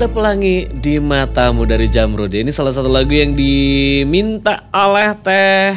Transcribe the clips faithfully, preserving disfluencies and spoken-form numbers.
Ada pelangi di matamu dari Jamrud. Ini salah satu lagu yang diminta oleh Teh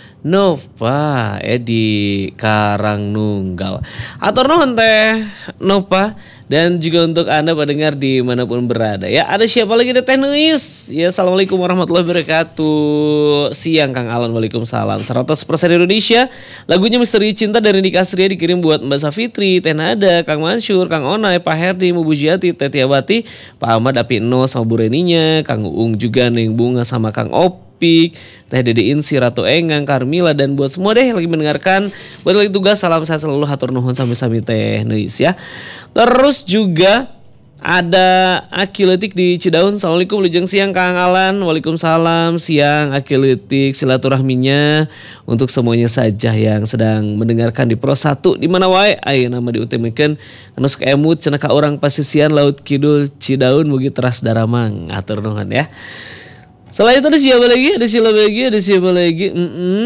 Nova eh di Karangnunggal. Atur nuhun Teh Nova. Dan juga untuk Anda pendengar dimanapun berada ya. Ada siapa lagi? Ada Teh Nuis. Ya, assalamualaikum warahmatullahi wabarakatuh. Siang Kang Alan, waalaikumsalam. seratus persen Indonesia. Lagunya Misteri Cinta dari Nika Astria dikirim buat Mbak Safitri, Teh Nada, Kang Mansur, Kang Onay, Pak Herdi, Mu Bujiati, Teh Tiawati, Pak Ahmad, Api No sama Bu Reninya, Kang Uung juga, Neng Bunga sama Kang Opik, Teh Dede Insi, Ratu Engang, Karmila, dan buat semua deh yang lagi mendengarkan. Buat lagi tugas, salam sehat selalu, hatur nuhun sami-sami Teh Nuis ya. Terus juga ada Akiletik di Cidaun. Assalamualaikum lujeng siang Kang Alan. Waalaikumsalam siang Akiletik. Silaturahminya untuk semuanya saja yang sedang mendengarkan di Pro satu di mana wae aya nama diutamakeun anu sok emut cenah ka urang pasisian Laut Kidul Cidaun mugi teras daramang. Atur nuhun ya. Selain itu ada siapa lagi? Ada siapa lagi? Ada siapa lagi? Mm-mm.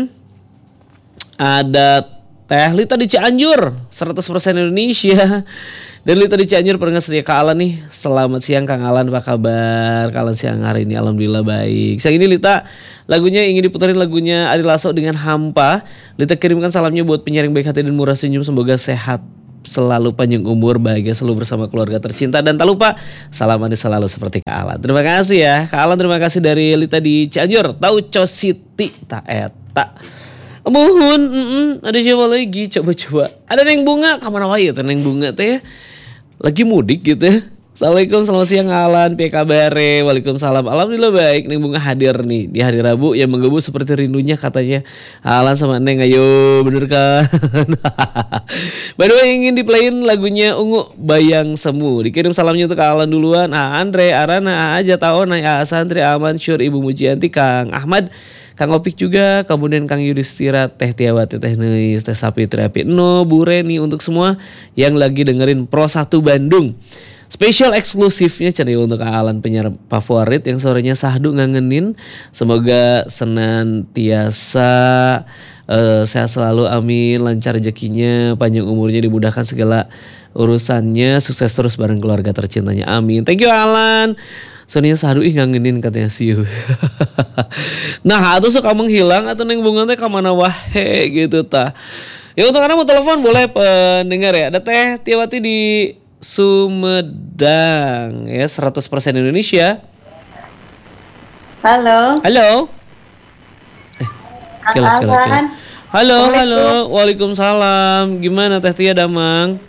Ada Teh Lita di Cianjur, seratus persen Indonesia. Dan Lita di Cianjur pernah setia Kak Alan nih. Selamat siang Kang Alan, apa kabar? Kak Alan siang hari ini alhamdulillah baik. Siang ini Lita lagunya ingin diputerin lagunya Ari Lasso dengan Hampa. Lita kirimkan salamnya buat penyaring baik hati dan murah senyum, semoga sehat selalu, panjang umur, bahagia selalu bersama keluarga tercinta, dan tak lupa salam manis selalu seperti Kak Alan. Terima kasih ya Kak Alan, terima kasih dari Lita di Cianjur. Tauco City tak eta. Mohon, mm-mm. Ada siapa lagi? Coba-coba. Ada Neng Bunga, kemana wae tuh Neng Bunga teh? Lagi mudik gitu ya. Assalamualaikum, selamat siang Alan, P K B R. Waalaikumsalam, alhamdulillah baik. Neng Bunga hadir nih di hari Rabu yang menggebu seperti rindunya katanya Alan sama Neng. Ayo, bener kan? By the way, ingin diplayin lagunya Ungu Bayang Semu. Dikirim salamnya untuk Alan duluan. A Andre, Arana, A Aja, Taona, A Santri, Aman, Syur, Ibu Mujianti, Kang Ahmad, Kang Opik juga, kemudian Kang Yudhistira, Teh Tiawati, Teh Nuis, Teh Sapitri, Api No, Bu Reni, untuk semua yang lagi dengerin Pro satu Bandung. Spesial eksklusifnya cari untuk Alan penyiar favorit yang sorenya sahdu ngangenin. Semoga senantiasa uh, sehat selalu, amin, lancar rezekinya, panjang umurnya, dimudahkan segala urusannya, sukses terus bareng keluarga tercintanya, amin. Thank you Alan. Soalnya sahdu ih ngangenin katanya siu. Nah, atau suka menghilang atau Neng Bunga teh ka mana wae gitu tah. Ya untuk Anda mau telepon boleh pendengar ya. Ada Teh Tiawati di Sumedang ya, seratus persen Indonesia. Halo. Halo. Eh, kela, kela, kela. Halo, halo. Waalaikumsalam. Gimana Teh Tia Damang?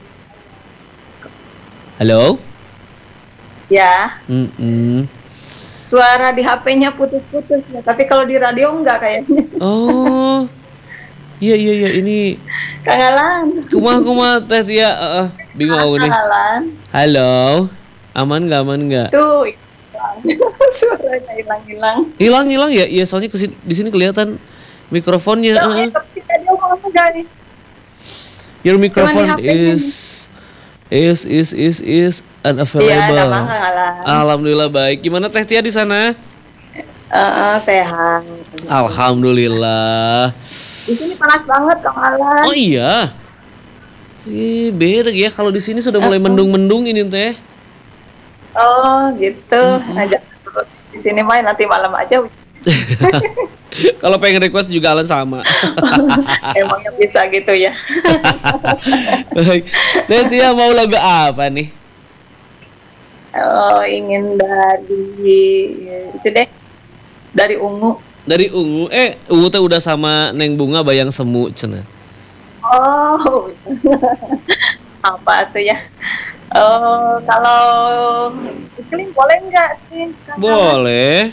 Halo. Ya. Mm-mm. Suara di H P-nya putus-putus ya, tapi kalau di radio enggak kayaknya. Oh. Iya iya iya ini Kang Alan. Kumaha-kumaha Teh Tia, uh, bingung aku nih. Kang Alan. Halo. Aman enggak? Aman enggak? Tuh. Suaranya hilang-hilang. Hilang-hilang ya? Iya, soalnya kesini, di sini kelihatan mikrofonnya. So, uh. tapi radio ngomong enggak nih? Your microphone is is is is is unavailable. Iya, ada Kang Alan. Alhamdulillah baik. Gimana Teh Tia di sana? Uh, sehat. Alhamdulillah. Di sini panas banget Kang Alan. Oh iya. Ih, beda ya kalau di sini sudah mulai mendung-mendung ini Teh. Oh, gitu. Mm-hmm. Ajak di sini main nanti malam aja. Kalau pengen request juga Alan sama. Emangnya bisa gitu ya. Baik. Teh Tia mau lagu apa nih? Oh, ingin dari itu deh. Dari Ungu. Dari Ungu. Eh, Ungu teh udah sama Neng Bunga Bayang Semu cenah. Oh. Apa tuh ya? Oh, kalau iklim boleh enggak sih? Boleh.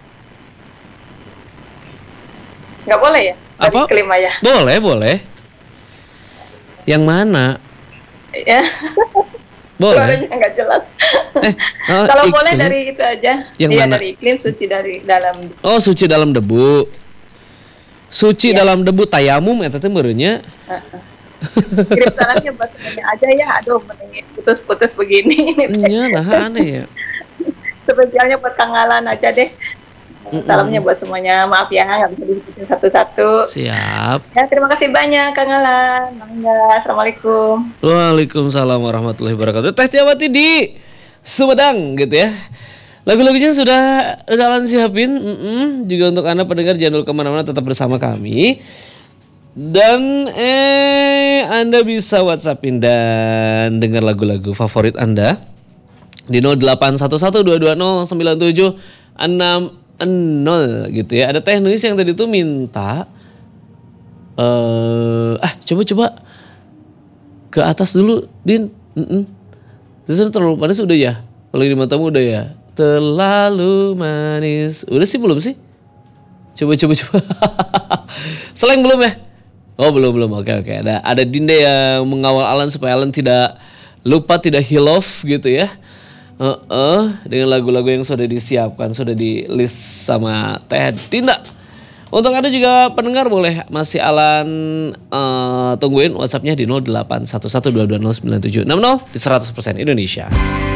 Enggak boleh ya? Dari apa? Iklim aja. Boleh, boleh. Yang mana? Ya. Boleh. Suaranya enggak jelas. Eh, oh, kalau iklim. boleh dari itu aja. Yang iya, mana? dari iklim, suci dari dalam. Oh, suci dalam debu. Suci ya. dalam debu tayamum eta teh meureunnya. Uh-uh. Kirim sarannya buat semuanya aja ya. Aduh, mending putus-putus begini. Iya, nah aneh ya. Spesialnya buat Kang Alan aja deh. Mm-mm. Salamnya buat semuanya. Maaf ya, nggak bisa disebutin satu-satu. Siap. Ya, terima kasih banyak Kang Alan. Mangga. Assalamualaikum. Waalaikumsalam warahmatullahi wabarakatuh. Teh Tiawati di Sumedang gitu ya. Lagu-lagunya sudah Alan siapin. Mm-mm. Juga untuk Anda pendengar jangan lupa kemana-mana, tetap bersama kami. Dan eh Anda bisa WhatsAppin dan dengar lagu-lagu favorit Anda di nol delapan satu satu dua dua nol sembilan tujuh enam nol gitu ya. Ada teknis yang tadi tuh minta eh ah coba-coba ke atas dulu, Din. Mm-mm. Terus terlalu panas udah ya? Kalau di matamu udah ya? Terlalu manis. Udah sih belum sih? Coba coba coba. Seleng belum ya? Oh belum belum. Oke oke. Ada ada Dinda yang mengawal Alan supaya Alan tidak lupa, tidak hilaf gitu ya. Uh, uh, dengan lagu-lagu yang sudah disiapkan, sudah di list sama Teh Dinda. Untuk Anda juga pendengar boleh masih Alan uh, tungguin WhatsApp-nya di nol delapan satu satu dua dua nol sembilan tujuh enam nol di seratus persen Indonesia.